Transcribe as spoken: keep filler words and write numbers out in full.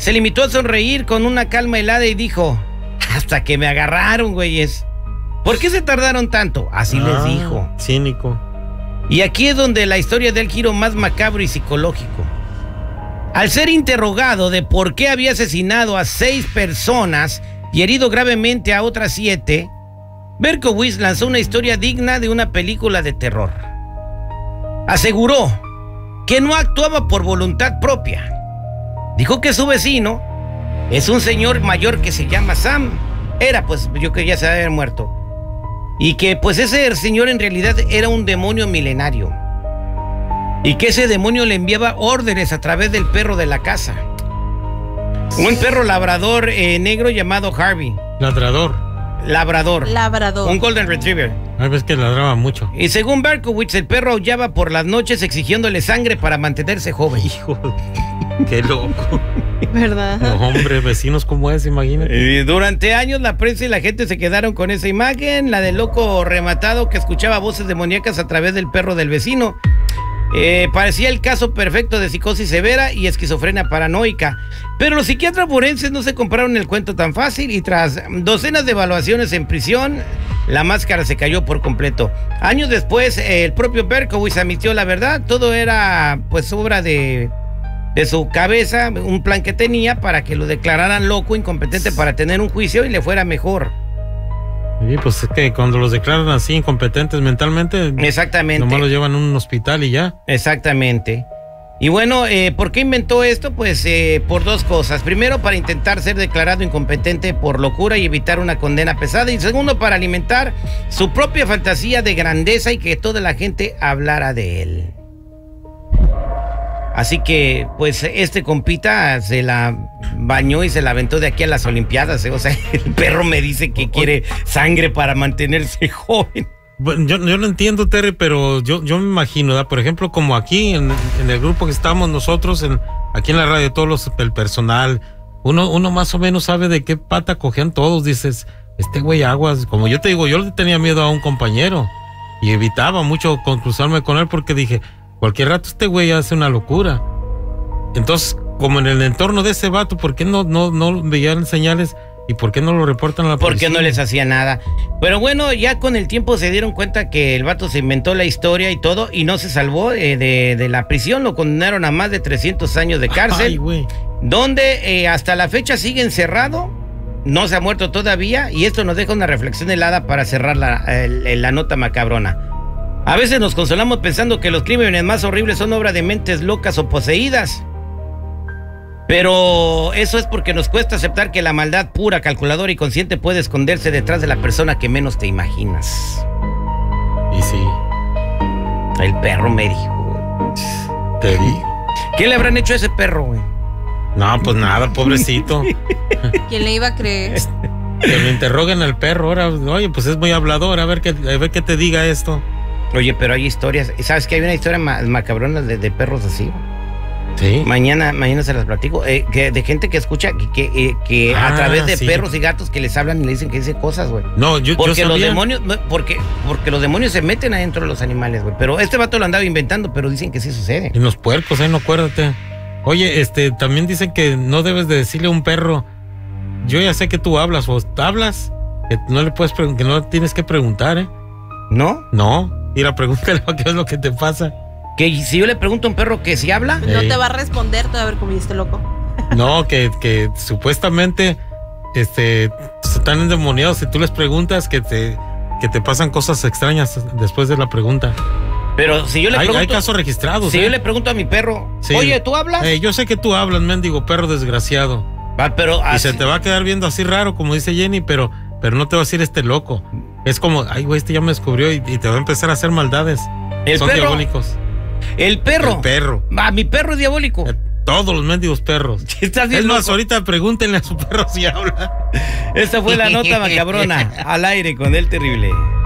se limitó a sonreír con una calma helada y dijo: hasta que me agarraron, güeyes. ¿Por qué se tardaron tanto? Así ah, les dijo. Cínico. Y aquí es donde la historia da el giro más macabro y psicológico. Al ser interrogado de por qué había asesinado a seis personas y herido gravemente a otras siete, Berkowitz lanzó una historia digna de una película de terror. Aseguró que no actuaba por voluntad propia. Dijo que su vecino es un señor mayor que se llama Sam. Era, pues, yo que ya se había muerto. Y que, pues, ese señor en realidad era un demonio milenario. Y que ese demonio le enviaba órdenes a través del perro de la casa. Un perro labrador eh, negro llamado Harvey. Ladrador. Labrador. Labrador. Un golden retriever. A veces que ladraba mucho. Y según Berkowitz, el perro aullaba por las noches exigiéndole sangre para mantenerse joven. Hijo, qué loco. ¿Verdad? No, hombre, vecinos como ese, imagínate. Y durante años la prensa y la gente se quedaron con esa imagen, la del loco rematado que escuchaba voces demoníacas a través del perro del vecino. Eh, parecía el caso perfecto de psicosis severa y esquizofrenia paranoica. Pero los psiquiatras forenses no se compraron el cuento tan fácil y tras docenas de evaluaciones en prisión, la máscara se cayó por completo. Años después, eh, el propio Berkowitz admitió la verdad. Todo era pues obra de, de su cabeza, un plan que tenía para que lo declararan loco, incompetente para tener un juicio y le fuera mejor. Sí, pues es que cuando los declaran así incompetentes mentalmente, exactamente, nomás los llevan a un hospital y ya. Exactamente. Y bueno, eh, ¿por qué inventó esto? Pues eh, por dos cosas. Primero, para intentar ser declarado incompetente por locura y evitar una condena pesada. Y segundo, para alimentar su propia fantasía de grandeza y que toda la gente hablara de él. Así que, pues, este compita se la bañó y se la aventó de aquí a las Olimpiadas, ¿eh? O sea, el perro me dice que quiere sangre para mantenerse joven. Bueno, yo, yo no entiendo, Terry, pero yo, yo me imagino, ¿verdad? Por ejemplo, como aquí, en, en el grupo que estamos nosotros, en, aquí en la radio, todos los, el personal, uno, uno más o menos sabe de qué pata cogían todos. Dices, este güey aguas, como yo te digo, yo le tenía miedo a un compañero y evitaba mucho cruzarme con él porque dije, cualquier rato este güey hace una locura. Entonces, como en el entorno de ese vato, ¿por qué no, no, no veían señales? ¿Y por qué no lo reportan a la policía? Porque no les hacía nada. Pero bueno, ya con el tiempo se dieron cuenta que el vato se inventó la historia y todo, y no se salvó de, de, de la prisión. Lo condenaron a más de trescientos años de cárcel. Ay, güey. Donde eh, hasta la fecha sigue encerrado. No se ha muerto todavía. Y esto nos deja una reflexión helada para cerrar la, eh, la nota macabrona. A veces nos consolamos pensando que los crímenes más horribles son obra de mentes locas o poseídas. Pero eso es porque nos cuesta aceptar que la maldad pura, calculadora y consciente puede esconderse detrás de la persona que menos te imaginas. Y sí. El perro me dijo. Te vi. ¿Qué le habrán hecho a ese perro, güey? No, pues nada, pobrecito. ¿Quién le iba a creer? Que me interroguen al perro ahora. Oye, pues es muy hablador, a ver qué, a ver qué te diga esto. Oye, pero hay historias. ¿Sabes que hay una historia ma macabrona de, de perros así? Sí. Mañana, mañana se las platico. Eh, que, de gente que escucha que, que, eh, que ah, a través de sí. perros y gatos que les hablan y le dicen que dicen cosas, güey. No, yo, porque yo los demonios, porque, porque los demonios se meten adentro de los animales, güey. Pero este vato lo andaba inventando, pero dicen que sí sucede. En los puercos, eh, no acuérdate. Oye, este, también dicen que no debes de decirle a un perro, yo ya sé que tú hablas, o hablas, que no le puedes que no tienes que preguntar, ¿eh? ¿No? No. Ir a preguntarle qué es lo que te pasa. Que si yo le pregunto a un perro que si habla, no te va a responder, te va a ver como este loco. No, que, que supuestamente este están endemoniados. Si tú les preguntas que te, que te pasan cosas extrañas después de la pregunta. Pero si yo le hay, pregunto, hay casos registrados. Si ¿eh? yo le pregunto a mi perro, sí. Oye, ¿tú hablas? Eh, yo sé que tú hablas, mendigo perro desgraciado. Va, pero y así... se te va a quedar viendo así raro, como dice Jenny, pero, pero no te va a decir este loco. Es como, ay, güey, este ya me descubrió y, y te va a empezar a hacer maldades. El Son perro, diabólicos. El perro. El perro. Ah, mi perro es diabólico. Eh, todos los mendigos perros. ¿Estás bien es más, loco? ahorita pregúntenle a su perro si habla. Esta fue la nota macabrona al aire con el terrible.